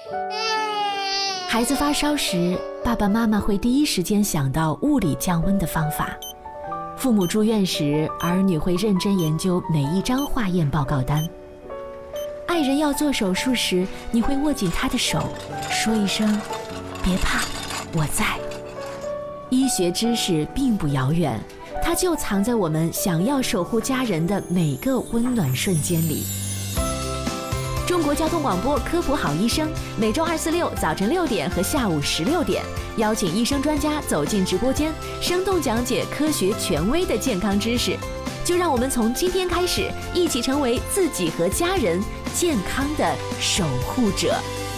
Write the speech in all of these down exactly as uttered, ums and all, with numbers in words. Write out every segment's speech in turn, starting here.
孩子发烧时，爸爸妈妈会第一时间想到物理降温的方法。父母住院时，儿女会认真研究每一张化验报告单。爱人要做手术时，你会握紧他的手，说一声别怕，我在。医学知识并不遥远，它就藏在我们想要守护家人的每个温暖瞬间里。中国交通广播科普好医生，每周二、四、六早晨六点和下午十六点，邀请医生专家走进直播间，生动讲解科学权威的健康知识。就让我们从今天开始，一起成为自己和家人健康的守护者。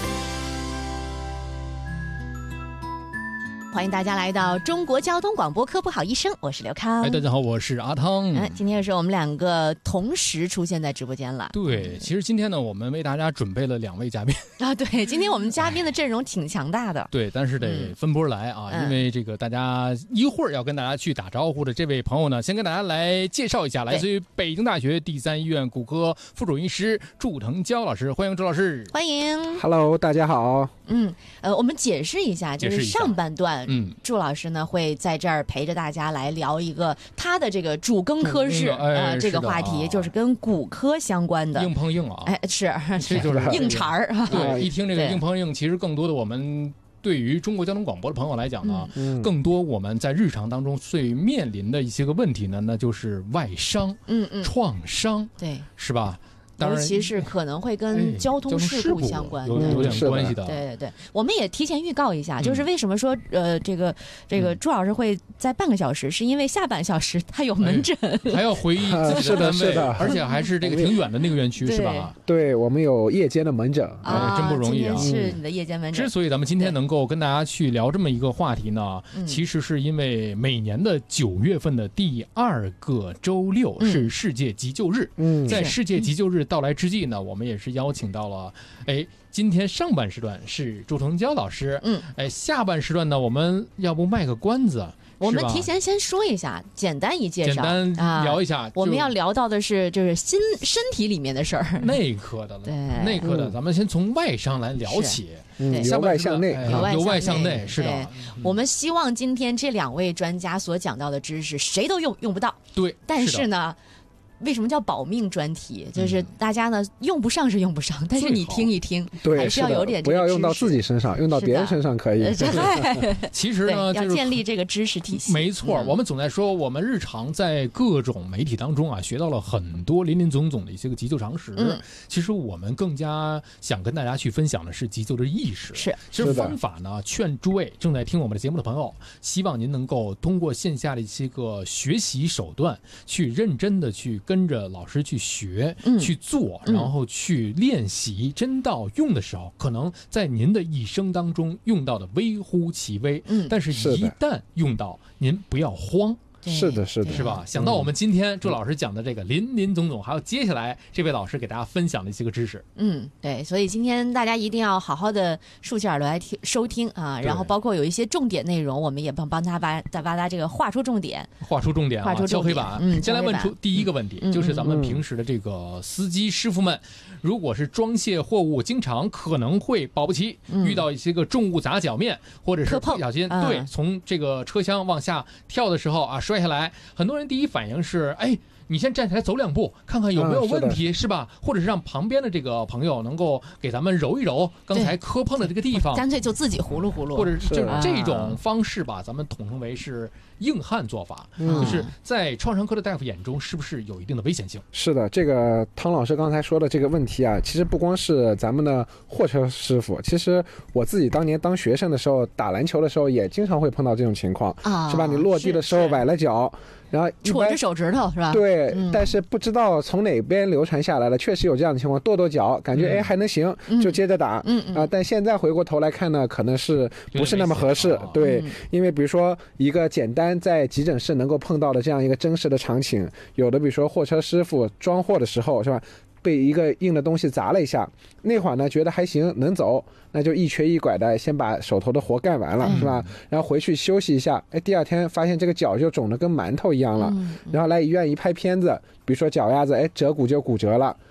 欢迎大家来到中国交通广播科普好医生，我是刘康。 哎，大家好，我是阿汤。 嗯，今天是我们两个同时出现在直播间了。 对，其实今天呢，我们为大家准备了两位嘉宾啊。对，今天我们嘉宾的阵容挺强大的。 对，但是得分波来啊，嗯、因为这个大家一会儿要跟大家去打招呼的这位朋友呢，先跟大家来介绍一下，来自于北京大学第三医院骨科副主任医师祝腾蛟老师，欢迎祝老师。 欢迎 ，Hello， 大家好。 嗯，呃，我们解释一下，就是上半段。 嗯， 祝老师呢会在这儿陪着大家来聊一个他的这个主更科室啊、 嗯哎呃，这个话题就是跟骨科相关的。 硬碰硬啊！ 哎，是， 这就是硬茬儿。 对，一听这个硬碰硬，其实更多的我们对于中国交通广播的朋友来讲呢， 嗯、 更多我们在日常当中最面临的一些个问题呢，那就是外伤、 嗯嗯， 创伤， 对， 是吧？ 尤其是可能会跟交通事故相关的， 有有点关系的。 对对对，我们也提前预告一下，就是为什么说呃这个这个朱老师会在半个小时，是因为下半小时他有门诊， 还要回忆自己的单位， 是的， 而且还是这个挺远的那个院区，是吧？ 对，我们有夜间的门诊， 哎，真不容易啊！ 是你的夜间门诊。 之所以咱们今天能够跟大家去聊这么一个话题呢，其实是因为每年的九月份的第二个周六是世界急救日。嗯，在世界急救日到来之际呢，我们也是邀请到了，哎，今天上半时段是祝腾蛟老师，嗯，哎，下半时段呢，我们要不卖个关子， 我们提前先说一下，简单一介绍， 简单聊一下、啊。 我们要聊到的是就是心身体里面的事儿， 内科的了， 对， 内科的，咱们先从外伤来聊起， 嗯，由外向内， 由外向内，是的。 我们希望今天这两位专家所讲到的知识，谁都用用不到， 对， 但是呢。为什么叫保命专题？就是大家呢用不上是用不上，但是你听一听， 对， 还是要有点不要用到自己身上，用到别人身上可以。 其实呢， 要建立这个知识体系。 没错，我们总在说，我们日常在各种媒体当中啊，学到了很多林林总总的一些个急救常识。嗯，其实我们更加想跟大家去分享的是急救的意识。 是， 其实方法呢，劝诸位正在听我们的节目的朋友，希望您能够通过线下的一些个学习手段，去认真的去跟着老师去学、嗯、去做，然后去练习、嗯、真到用的时候，可能在您的一生当中用到的微乎其微，嗯，但是一旦用到，您不要慌。 是的，是的， 是吧？想到我们今天祝老师讲的这个林林总总，还有接下来这位老师给大家分享的一些个知识， 嗯，对，所以今天大家一定要好好的竖起耳朵来听收听啊，然后包括有一些重点内容，我们也帮帮他把把他这个画出重点， 画出重点， 画出敲黑板。嗯，先来问出第一个问题， 嗯、 就是咱们平时的这个司机师傅们，如果是装卸货物，经常可能会保不齐、嗯、遇到一些个重物砸脚面，或者是不小心、嗯、对从这个车厢往下跳的时候啊摔下来，很多。很多人第一反应是，哎，你先站起来走两步，看看有没有问题，嗯、是, 是吧？或者是让旁边的这个朋友能够给咱们揉一揉刚才磕碰的这个地方， 干脆就自己葫芦葫芦， 或者就是这种方式吧，咱们统称为是硬汉做法， 嗯、 就是在创伤科的大夫眼中，是不是有一定的危险性？ 是的，这个汤老师刚才说的这个问题啊，其实不光是咱们的货车师傅，其实我自己当年当学生的时候打篮球的时候，也经常会碰到这种情况，啊、是吧？你落地的时候崴了脚。然后戳着手指头是吧？ 对、嗯，但是不知道从哪边流传下来了，确实有这样的情况，跺跺脚，感觉、嗯、哎还能行，就接着打，嗯嗯啊，但现在回过头来看呢，可能是不是那么合适，对，嗯、因为比如说一个简单在急诊室能够碰到的这样一个真实的场景，有的比如说货车师傅装货的时候是吧？被一个硬的东西砸了一下，那会儿呢觉得还行能走，那就一瘸一拐的先把手头的活干完了、嗯、是吧？然后回去休息一下，哎，第二天发现这个脚就肿得跟馒头一样了、嗯、然后来医院一拍片子，比如说脚丫子哎折骨就骨折了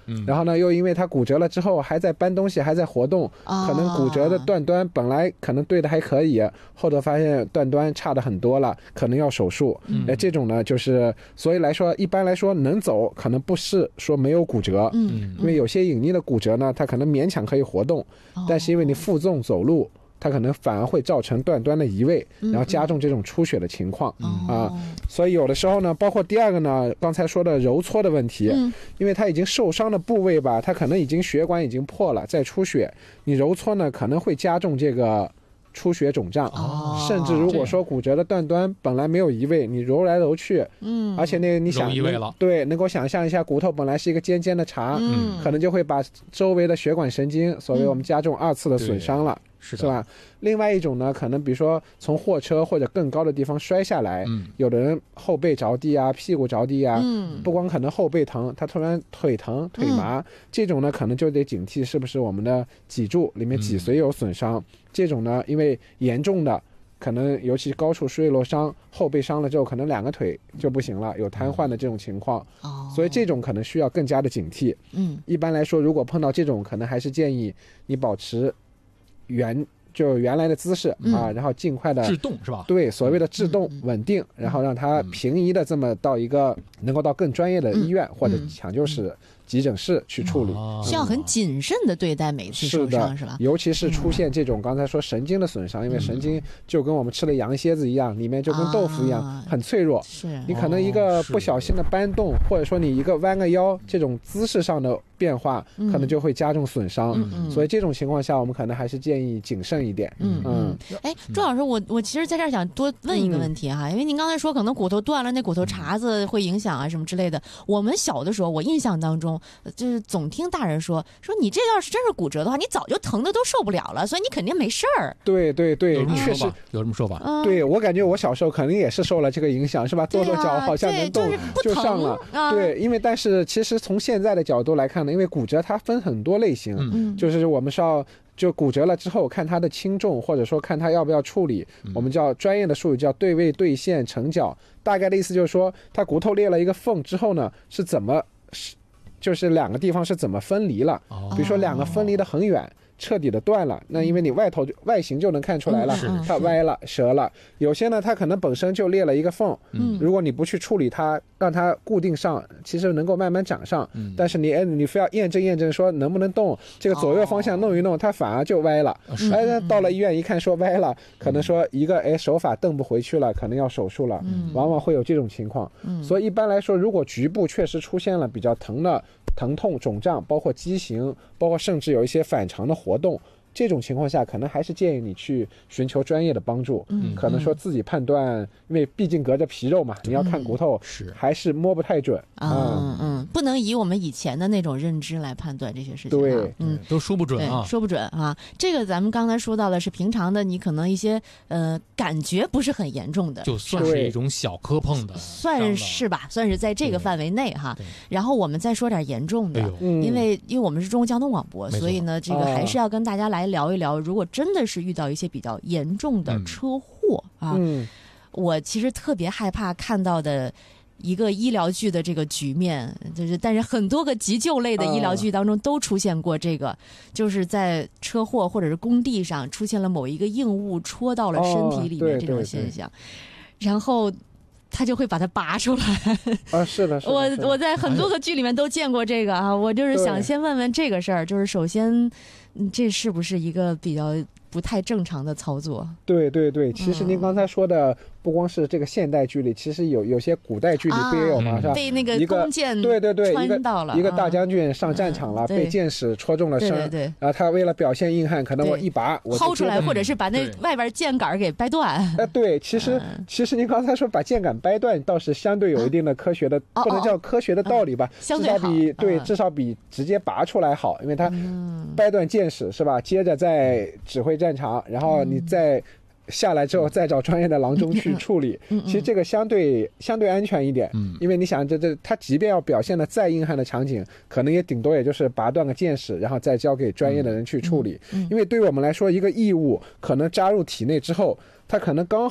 嗯，然后呢又因为它骨折了之后还在搬东西还在活动， 哦、 可能骨折的断端本来可能对的还可以，后头发现断端差的很多了，可能要手术。嗯，哎，这种呢就是所以来说一般来说能走可能不是说没有骨折，嗯，因为有些隐匿的骨折呢它可能勉强可以活动，哦、但是因为你负重走路，它可能反而会造成断端的移位，然后加重这种出血的情况、嗯、啊。所以有的时候呢，包括第二个呢，刚才说的揉搓的问题，嗯、因为它已经受伤的部位吧，它可能已经血管已经破了，再出血，你揉搓呢可能会加重这个出血肿胀，哦、甚至如果说骨折的断端本来没有移位，你揉来揉去，嗯，而且那个你想移位了， 对，能够想象一下，骨头本来是一个尖尖的茬，嗯，可能就会把周围的血管神经，所谓我们加重二次的损伤了。 是, 是吧？另外一种呢，可能比如说从货车或者更高的地方摔下来，嗯、有的人后背着地啊，屁股着地啊，嗯、不光可能后背疼，他突然腿疼、腿麻，嗯、这种呢可能就得警惕是不是我们的脊柱里面脊髓有损伤。嗯、这种呢，因为严重的，可能尤其高处睡落伤、后背伤了之后，可能两个腿就不行了，有瘫痪的这种情况。哦、所以这种可能需要更加的警惕。嗯，一般来说，如果碰到这种，可能还是建议你保持原就原来的姿势、嗯、啊，然后尽快的制动是吧？ 对，所谓的制动、嗯、稳定，然后让它平移的这么到一个、嗯、能够到更专业的医院、嗯、或者抢救室、嗯、急诊室去处理、 哦、需要很谨慎的对待每次受伤 是, 是吧？ 尤其是出现这种、嗯、刚才说神经的损伤，因为神经就跟我们吃了羊蝎子一样，里面就跟豆腐一样、啊、很脆弱， 是你可能一个不小心的搬动、哦、或者说你一个弯个腰，这种姿势上的变化可能就会加重损伤、嗯嗯、所以这种情况下我们可能还是建议谨慎一点。 嗯嗯，哎，朱老师，我我其实在这儿想多问一个问题哈、嗯，因为您刚才说可能骨头断了，那骨头茬子会影响啊什么之类的。我们小的时候，我印象当中就是总听大人说说你这要是真是骨折的话，你早就疼的都受不了了，所以你肯定没事儿。 对对对，确实有这么说法。 嗯、对我感觉我小时候肯定也是受了这个影响，是吧？跺跺脚好像能动、 就是、 就上了。 啊、 对，因为但是其实从现在的角度来看呢，因为骨折它分很多类型，嗯、就是我们是要。就骨折了之后看它的轻重，或者说看它要不要处理、嗯、我们叫专业的术语叫对位对线成角，大概的意思就是说它骨头裂了一个缝之后呢是怎么就是两个地方是怎么分离了、哦、比如说两个分离的很远彻底的断了，那因为你外头外形就能看出来了、嗯、它歪了折了，有些呢它可能本身就裂了一个缝、嗯、如果你不去处理它让它固定上，其实能够慢慢长上、嗯、但是你你非要验证验证说能不能动，这个左右方向弄一弄、哦、它反而就歪了、嗯、哎，到了医院一看说歪了、嗯、可能说一个哎手法蹬不回去了，可能要手术了、嗯、往往会有这种情况、嗯、所以一般来说如果局部确实出现了比较疼的疼痛肿胀，包括畸形，包括甚至有一些反常的活动，这种情况下可能还是建议你去寻求专业的帮助、嗯、可能说自己判断、嗯、因为毕竟隔着皮肉嘛、嗯、你要看骨头、嗯、是还是摸不太准嗯 嗯, 嗯，不能以我们以前的那种认知来判断这些事情、啊、 对， 嗯， 都说不准啊， 说不准啊。这个咱们刚才说到的是平常的，你可能一些呃感觉不是很严重的， 就算是一种小磕碰的， 算是吧，算是在这个范围内哈。然后我们再说点严重的、哎嗯、因为因为我们是中国交通广播，所以呢这个还是要跟大家来聊一聊、哦、如果真的是遇到一些比较严重的车祸、嗯、啊、嗯，我其实特别害怕看到的一个医疗剧的这个局面，就是但是很多个急救类的医疗剧当中都出现过这个、哦、就是在车祸或者是工地上出现了某一个硬物戳到了身体里面这种现象、哦、然后他就会把它拔出来啊，是的，是的， 我我在很多个剧里面都见过这个啊，我就是想先问问这个事儿，就是首先这是不是一个比较不太正常的操作？ 对对对，其实您刚才说的不光是这个现代剧里，其实有有些古代剧里不也有吗？ 啊、 是吧？ 被那个弓箭对对对穿到了一个一个大将军上战场了，嗯、被箭矢戳中了身， 对对对， 然后他为了表现硬汉，可能我一拔我薅出来，或者是把那外边箭杆给掰断。哎、 呃，对，其实、嗯、其实您刚才说把箭杆掰断，倒是相对有一定的科学的， 啊、 不能叫科学的道理吧？ 哦哦、至少比对、 嗯， 至少比直接拔出来好，因为他掰断箭矢是吧？接着再指挥战场，然后你再下来之后再找专业的郎中去处理， 嗯、 其实这个相对相对安全一点，嗯、因为你想这这他即便要表现的再硬汉的场景，可能也顶多也就是拔断个箭矢，然后再交给专业的人去处理， 嗯嗯、 因为对于我们来说，一个异物可能扎入体内之后，它可能刚好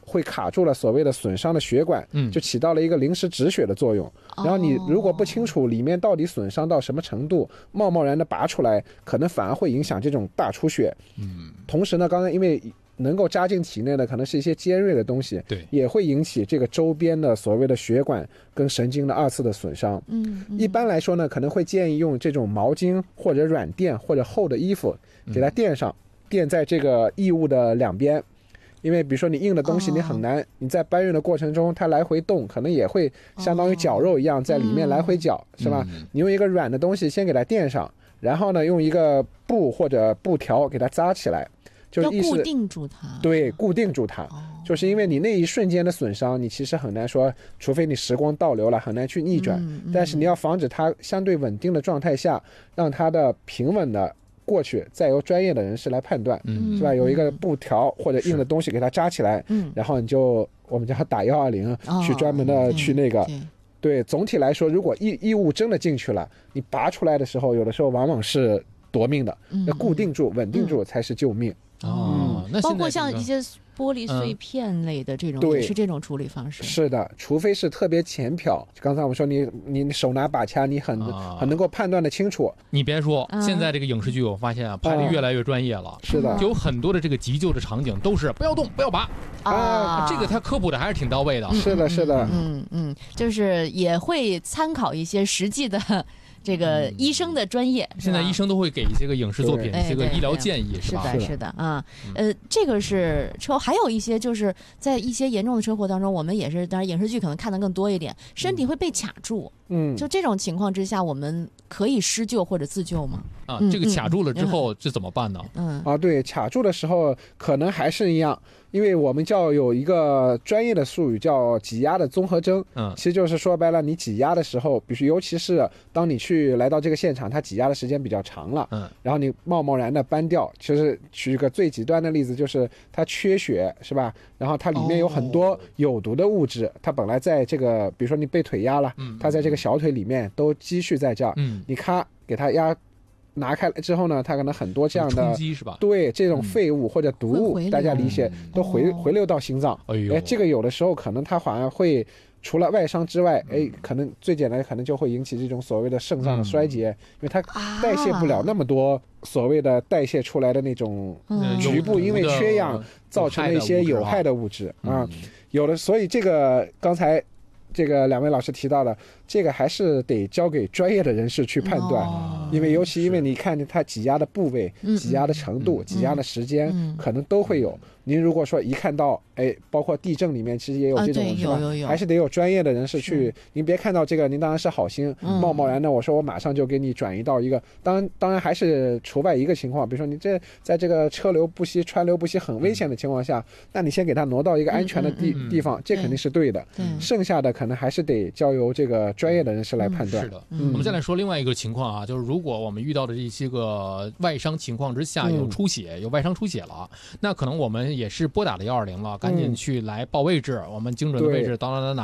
会卡住了所谓的损伤的血管， 嗯， 就起到了一个临时止血的作用。然后你如果不清楚里面到底损伤到什么程度，贸贸然的拔出来，可能反而会影响这种大出血。 嗯， 同时呢，刚才因为能够扎进体内的可能是一些尖锐的东西， 对， 也会引起这个周边的所谓的血管跟神经的二次的损伤。 嗯，嗯一般来说呢，可能会建议用这种毛巾或者软垫或者厚的衣服给它垫上，嗯、垫在这个异物的两边。因为比如说你硬的东西你很难、哦、你在搬运的过程中它来回动，可能也会相当于绞肉一样在里面来回绞、哦、是吧、嗯、你用一个软的东西先给它垫上，然后呢用一个布或者布条给它扎起来，就是意思要固定住它。 对，固定住它、哦、就是因为你那一瞬间的损伤你其实很难说，除非你时光倒流了很难去逆转、嗯嗯、但是你要防止它相对稳定的状态下让它的平稳的过去，再由专业的人士来判断、嗯、是吧？有一个布条或者硬的东西给它扎起来，然后你就我们叫打一二零去专门的去那个、哦、对, 对，总体来说如果异异物真的进去了，你拔出来的时候有的时候往往是夺命的，要固定住稳定住才是救命。 哦，那包括像一些玻璃碎片类的这种、嗯、也是这种处理方式。 是的，除非是特别浅漂，刚才我们说你你手拿把掐你很、啊、很能够判断的清楚。 你别说、啊、现在这个影视剧我发现啊拍的越来越专业了、啊、 是的， 就有很多的这个急救的场景都是不要动不要拔啊，这个他科普的还是挺到位的。 是的是的， 嗯嗯，就是也会参考一些实际的这个医生的专业、 嗯、现在医生都会给一些个影视作品一些个医疗建议，是吧？ 是的，是的啊，呃，这个是车，还有一些就是在一些严重的车祸当中，我们也是，当然影视剧可能看得更多一点，身体会被卡住，嗯，就这种情况之下，我们可以施救或者自救吗？ 啊，这个卡住了之后这怎么办呢？ 嗯啊，对，卡住的时候可能还是一样，因为我们叫有一个专业的术语叫挤压的综合征，嗯，其实就是说白了，你挤压的时候，比如尤其是当你去来到这个现场，它挤压的时间比较长了，嗯，然后你贸贸然的搬掉，其实举一个最极端的例子，就是它缺血，是吧？然后它里面有很多有毒的物质，哦、它本来在这个，比如说你被腿压了，嗯，它在这个小腿里面都积蓄在这儿，嗯，你咔给它压。拿开来之后呢，它可能很多这样的冲击是吧？ 对，这种废物或者毒物，嗯、大家理解都回、哦、回流到心脏。哎呦，哎，这个有的时候可能它反而会除了外伤之外，哎，可能最简单可能就会引起这种所谓的肾脏的衰竭，嗯、因为它代谢不了那么多所谓的代谢出来的那种局部因为缺氧造成的一些有害的物质啊、嗯，有的，所以这个刚才。这个两位老师提到了，这个还是得交给专业的人士去判断，哦、因为尤其因为你看它挤压的部位、嗯、挤压的程度、嗯、挤压的时间，嗯、可能都会有。您如果说一看到，哎，包括地震里面其实也有这种， 啊、 是吧？ 有有有， 还是得有专业的人士去。您别看到这个，您当然是好心，嗯、贸贸然的，我说我马上就给你转移到一个，当然当然还是除外一个情况，比如说你这在这个车流不息、川流不息很危险的情况下，嗯、那你先给他挪到一个安全的地、嗯、地方，这肯定是对的。 嗯、 剩下的可能还是得交由这个专业的人士来判断。 嗯、是的，嗯、我们再来说另外一个情况啊，就是如果我们遇到的这些个外伤情况之下有出血、嗯、有外伤出血了，那可能我们也是拨打了幺二零了，赶紧去来报位置，我们精准的位置到哪哪哪